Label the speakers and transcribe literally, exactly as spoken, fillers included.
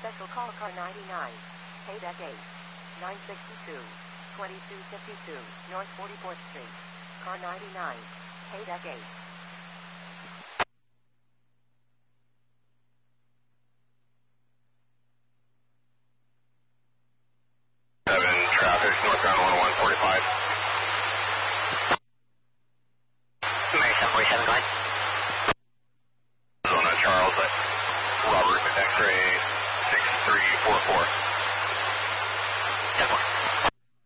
Speaker 1: Special call car ninety-nine. Pay deck eight. nine sixty-two. twenty-two fifty-two. North forty-fourth Street. Car ninety-nine. Pay deck eight.